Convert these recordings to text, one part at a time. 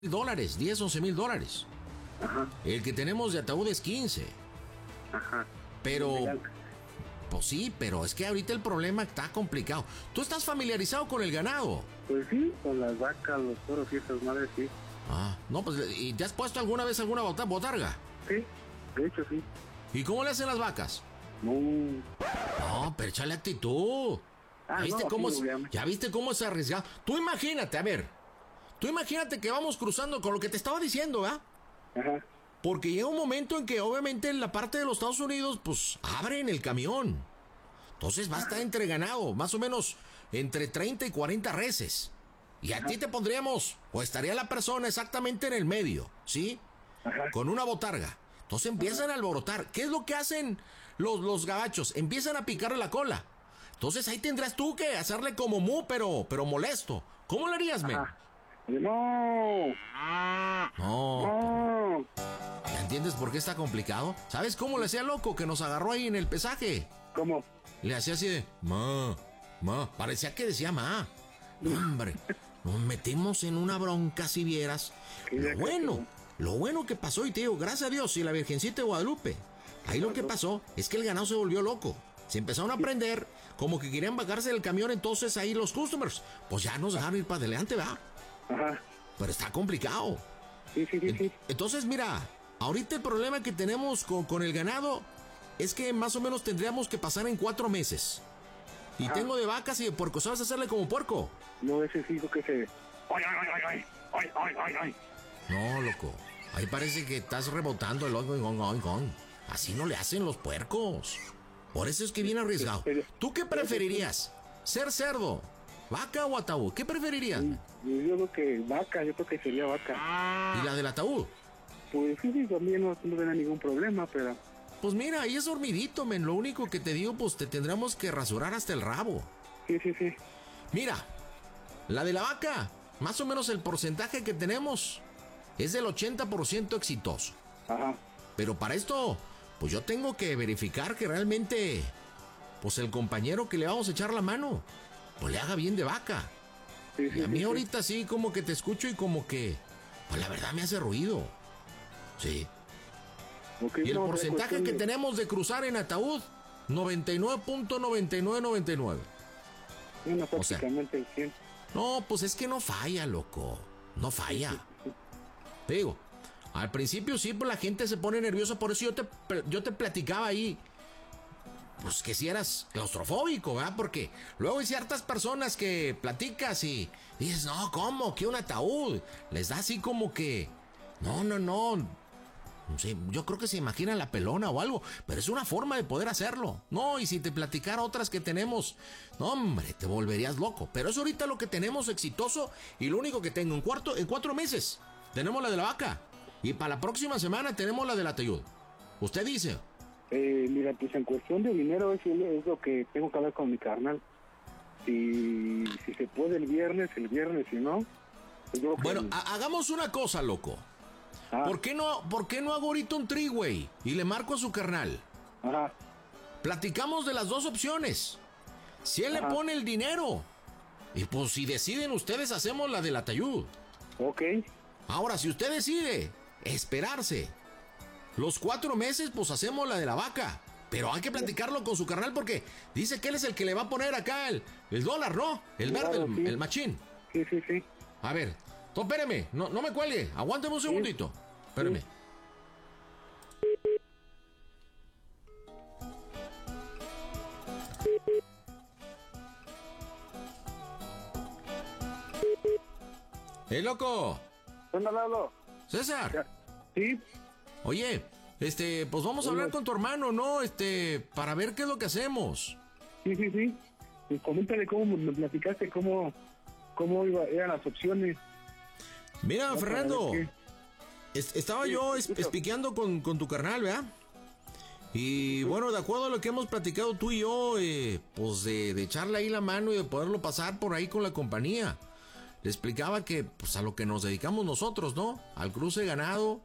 dólares, 10, 11 mil dólares. Ajá. El que tenemos de ataúd es 15. Ajá. Pero, pues sí, pero es que ahorita el problema está complicado. ¿Tú estás familiarizado con el ganado? Pues sí, con las vacas, los toros y esas madres, sí. Ah, no, pues, ¿y te has puesto alguna vez alguna botarga? Sí, de hecho sí. ¿Y cómo le hacen las vacas? No. No, pero échale actitud. ¿Viste no, cómo sí, ¿Ya viste cómo es arriesgado? Tú imagínate, a ver. Tú imagínate que vamos cruzando con lo que te estaba diciendo, ¿verdad? Ajá. Porque llega un momento en que obviamente en la parte de los Estados Unidos, pues abren el camión. Entonces va a estar entre ganado, más o menos entre 30 y 40 reses. Y a ti te pondríamos, o estaría la persona exactamente en el medio, ¿sí? Ajá. Con una botarga. Entonces empiezan a alborotar. ¿Qué es lo que hacen los gabachos? Empiezan a picarle la cola. Entonces ahí tendrás tú que hacerle como mu, pero molesto. ¿Cómo lo harías, men? No. No. ¿Ya entiendes por qué está complicado? ¿Sabes cómo le hacía loco que nos agarró ahí en el pesaje? ¿Cómo? Le hacía así de ma. Parecía que decía ma. Hombre, nos metimos en una bronca si vieras. Lo bueno que pasó, y te digo, gracias a Dios y la Virgencita de Guadalupe. Ahí lo que pasó es que el ganado se volvió loco. Se empezaron a prender, como que querían bajarse del camión, entonces ahí los customers, pues ya nos dejaron ir para adelante, ¿va? Ajá. Pero está complicado. Sí. Entonces, mira, ahorita el problema que tenemos con el ganado es que más o menos tendríamos que pasar en 4 meses. Y tengo de vacas y de puercos, ¿sabes hacerle como puerco? No, ese sí, que se... ¡Ay! No, loco. Ahí parece que estás rebotando el oing. Así no le hacen los puercos. Por eso es que viene arriesgado. ¿Tú qué preferirías? ¿Ser cerdo, vaca o ataúd? ¿Qué preferirías? Yo creo que vaca, yo creo que sería vaca. ¿Y la del ataúd? Pues sí, también no tiene ningún problema, pero... Pues mira, ahí es dormidito, men. Lo único que te digo, pues te tendremos que rasurar hasta el rabo. Sí. Mira, la de la vaca, más o menos el porcentaje que tenemos es del 80% exitoso. Ajá. Pero para esto, pues yo tengo que verificar que realmente, pues el compañero que le vamos a echar la mano, pues le haga bien de vaca. Sí, y a mí ahorita sí, como que te escucho y como que, pues la verdad me hace ruido. Sí. Okay, y el porcentaje que tenemos de cruzar en ataúd, 99.9999. Bueno, prácticamente el 100. No, pues es que no falla, loco. No falla. Te digo, al principio sí, pues la gente se pone nerviosa. Por eso yo te platicaba ahí, pues que si eras claustrofóbico, ¿verdad? Porque luego hay ciertas personas que platicas y dices, no, ¿cómo? ¿Qué un ataúd? Les da así como que, no. Sí, yo creo que se imaginan la pelona o algo, pero es una forma de poder hacerlo. No, y si te platicara otras que tenemos, no, hombre, te volverías loco. Pero es ahorita lo que tenemos exitoso y lo único que tengo en 4 meses. Tenemos la de la vaca y para la próxima semana tenemos la del ataúd. ¿Usted dice? Mira, pues en cuestión de dinero es lo que tengo que hablar con mi carnal. Si se puede el viernes, si no. Pues bueno, hagamos una cosa, loco. ¿Por qué no hago ahorita un three-way y le marco a su carnal? Ajá. Platicamos de las dos opciones. Si él le pone el dinero, y pues si deciden ustedes, hacemos la del ataúd. Ok. Ahora, si usted decide esperarse los 4 meses, pues hacemos la de la vaca. Pero hay que platicarlo con su carnal porque dice que él es el que le va a poner acá el dólar, ¿no? El verde, claro, sí. El machín. Sí. A ver, espéreme, no me cuelgue, aguánteme un segundito. Espérame. Loco. ¿Dónde hablo? César. Sí. Oye, pues vamos a hablar con tu hermano, ¿no? Para ver qué es lo que hacemos. Sí. Pues coméntale cómo me platicaste, cómo eran las opciones. Mira, Fernando, estaba yo espiqueando con tu carnal, ¿verdad? Y bueno, de acuerdo a lo que hemos platicado tú y yo, pues de echarle ahí la mano y de poderlo pasar por ahí con la compañía. Le explicaba que, pues a lo que nos dedicamos nosotros, ¿no? Al cruce de ganado,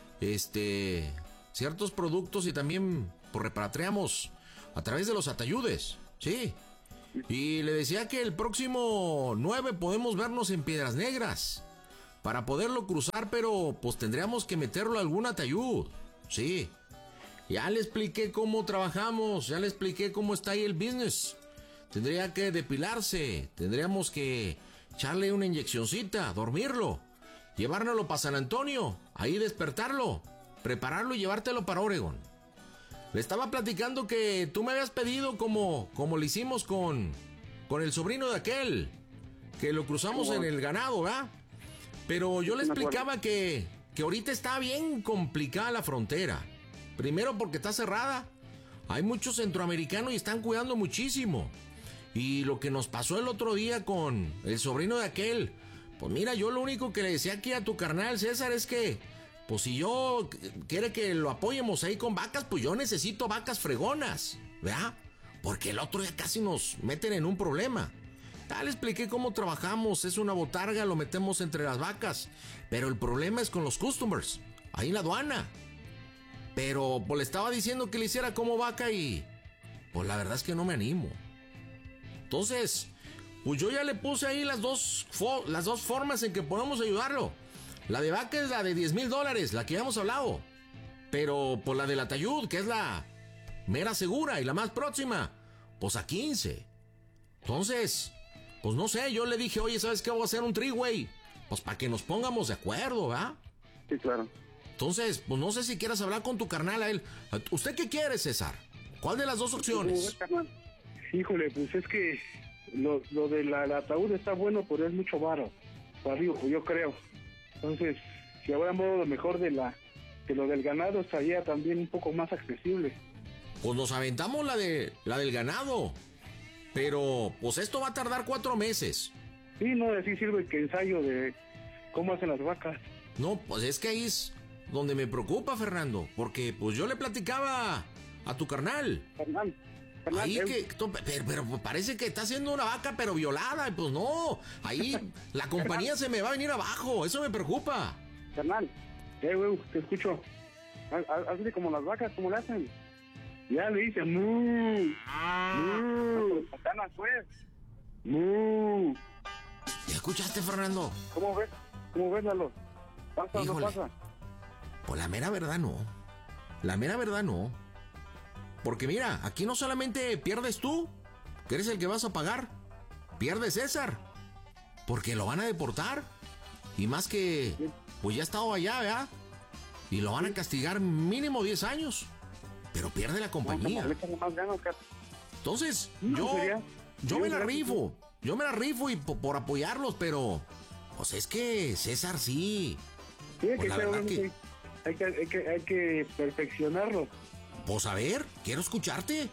ciertos productos y también, pues repatriamos a través de los atayudes, ¿sí? Y le decía que el próximo 9 podemos vernos en Piedras Negras. para poderlo cruzar, pero pues tendríamos que meterlo a algún ataúd. Sí. Ya le expliqué cómo trabajamos, ya le expliqué cómo está ahí el business. Tendría que depilarse, tendríamos que echarle una inyeccioncita, dormirlo, llevárnoslo para San Antonio, ahí despertarlo, prepararlo y llevártelo para Oregon. Le estaba platicando que tú me habías pedido como le hicimos con el sobrino de aquel, que lo cruzamos en el ganado, ¿verdad? Pero yo le explicaba que ahorita está bien complicada la frontera. Primero porque está cerrada. Hay muchos centroamericanos y están cuidando muchísimo. Y lo que nos pasó el otro día con el sobrino de aquel, pues mira, yo lo único que le decía aquí a tu carnal César es que, pues si yo quiere que lo apoyemos ahí con vacas, pues yo necesito vacas fregonas, ¿verdad? Porque el otro día casi nos meten en un problema. Ya le expliqué cómo trabajamos, es una botarga, lo metemos entre las vacas. Pero el problema es con los customers, ahí en la aduana. Pero pues le estaba diciendo que le hiciera como vaca y pues la verdad es que no me animo. Entonces, pues yo ya le puse ahí las dos formas en que podemos ayudarlo. La de vaca es la de $10,000, la que ya hemos hablado. Pero pues la del atayud, que es la mera segura y la más próxima, pues a 15. Entonces, pues no sé, yo le dije, oye, ¿sabes qué? Voy a hacer un three-way. Pues para que nos pongamos de acuerdo, ¿verdad? Sí, claro. Entonces, pues no sé si quieras hablar con tu carnal a él. ¿Usted qué quiere, César? ¿Cuál de las dos opciones? Híjole, pues es que lo del ataúd está bueno, pero es mucho varo. Para arriba, pues yo creo. Entonces, si hablamos lo mejor de lo del ganado, estaría también un poco más accesible. Pues nos aventamos la del ganado. Pero, pues esto va a tardar 4 meses. Sí, no, así sirve que ensayo de cómo hacen las vacas. No, pues es que ahí es donde me preocupa, Fernando. Porque, pues yo le platicaba a tu carnal. Carnal, ahí pero parece que está haciendo una vaca, pero violada. Y pues no, ahí la compañía se me va a venir abajo. Eso me preocupa. Carnal, güey, te escucho. Hazle como las vacas, ¿cómo le hacen? Ya le hice mu. Mu. ¿Ya escuchaste, Fernando? ¿Cómo ves? Lalo? ¿Pasa o no pasa? Pues la mera verdad no. La mera verdad no. Porque mira, aquí no solamente pierdes tú, que eres el que vas a pagar. Pierde César. Porque lo van a deportar. Y más que, pues ya ha estado allá, ¿verdad? Y lo van a castigar mínimo 10 años. Pero pierde la compañía. Entonces, yo me la rifo. Yo me la rifo y por apoyarlos, pero pues es que César sí. Sí, hay que perfeccionarlo. Pues a ver, quiero escucharte.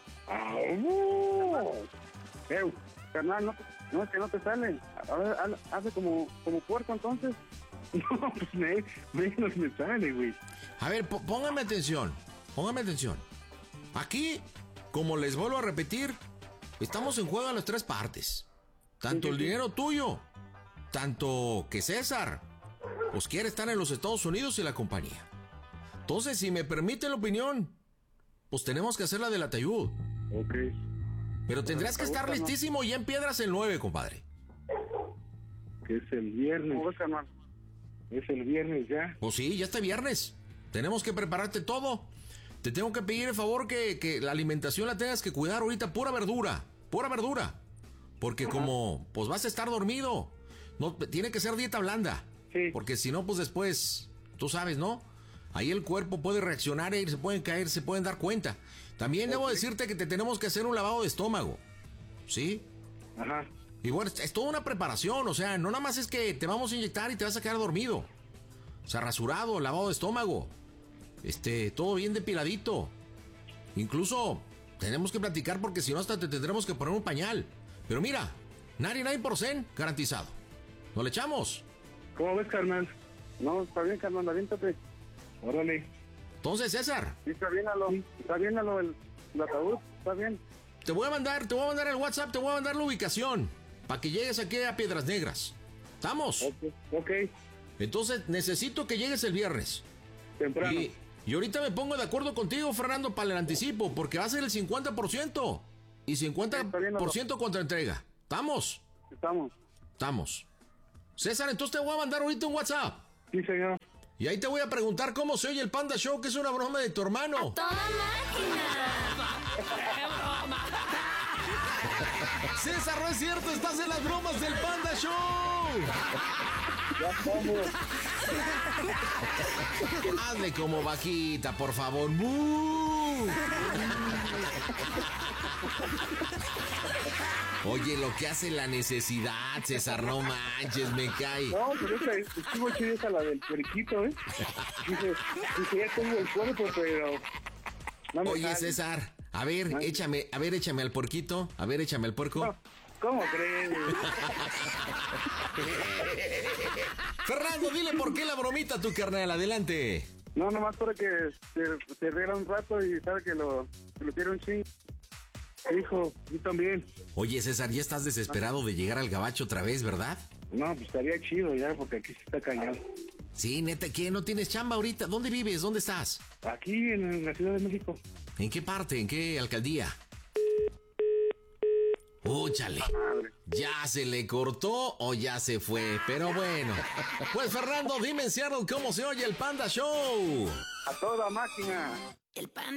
Carnal, no es que no te sale. A ver, hace como puerco entonces. No, pues menos me sale, güey. A ver, póngame atención. Aquí, como les vuelvo a repetir, estamos en juego en las 3 partes. Tanto el dinero tuyo, tanto que César, pues quiere estar en los Estados Unidos y la compañía. Entonces, si me permite la opinión, pues tenemos que hacer la del atayud. Ok. Pero tendrás que estar listísimo ya en Piedras el 9, compadre. Que es el viernes. ¿Cómo ves, hermano? Es el viernes ya. Pues sí, ya está viernes. Tenemos que prepararte todo. Te tengo que pedir el favor que la alimentación la tengas que cuidar ahorita. Pura verdura. Porque como pues vas a estar dormido, no tiene que ser dieta blanda. Sí. Porque si no, pues después, tú sabes, ¿no? Ahí el cuerpo puede reaccionar y se pueden caer, se pueden dar cuenta. También debo decirte que te tenemos que hacer un lavado de estómago. ¿Sí? Ajá. Y bueno, es toda una preparación. O sea, no nada más es que te vamos a inyectar y te vas a quedar dormido. O sea, rasurado, lavado de estómago. Todo bien depiladito. Incluso tenemos que platicar porque si no hasta te tendremos que poner un pañal. Pero mira, 99% garantizado. ¿No le echamos? ¿Cómo ves, carnal? No, está bien, carnal, aviéntate. Órale. Entonces, César. Sí, está bien el ataúd, está bien. Te voy a mandar el WhatsApp, te voy a mandar la ubicación para que llegues aquí a Piedras Negras. ¿Estamos? Ok. Entonces, necesito que llegues el viernes. Temprano. Y ahorita me pongo de acuerdo contigo, Fernando, para el anticipo, porque va a ser el 50% y 50% contra entrega. ¿Estamos? Estamos. César, entonces te voy a mandar ahorita un WhatsApp. Sí, señor. Y ahí te voy a preguntar cómo se oye el Panda Show, que es una broma de tu hermano. ¡Toda máquina! César, no es cierto, estás en las bromas del Panda Show. Ya estamos. Hazle como vaquita, por favor. ¡Bú! Oye, lo que hace la necesidad, César, no manches, me cae. No, pero esta estuvo chida esa, la del periquito, ¿eh? Dice, ya tengo el cuerpo, pero... No me Oye, sale. César, a ver, échame al porquito. A ver, échame al puerco. No, ¿cómo crees? Fernando, dile por qué la bromita a tu carnal, adelante. No, nomás para que se riera un rato y sabe que lo quiere un ching. Hijo, yo también. Oye, César, ya estás desesperado de llegar al gabacho otra vez, ¿verdad? No, pues estaría chido ya, porque aquí se está cañón. Sí, neta, ¿qué? ¿No tienes chamba ahorita? ¿Dónde vives? ¿Dónde estás? Aquí en la Ciudad de México. ¿En qué parte? ¿En qué alcaldía? Úchale. Madre. ¿Ya se le cortó o ya se fue? Pero bueno. Pues Fernando, dime en Seattle cómo se oye el Panda Show. A toda máquina. El Panda